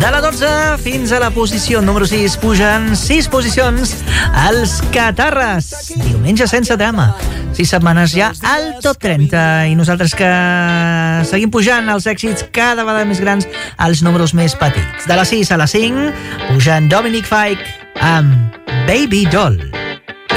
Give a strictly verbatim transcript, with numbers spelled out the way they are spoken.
De la dotze fins a la posició número sis pugen sis posicions els Catarres. Diumenge sense drama. sis setmanes ja al top trenta. I nosaltres que seguim pujant els èxits cada vegada més grans als números més petits. De la sis a la cinc pugen Dominic Fike amb Baby Doll.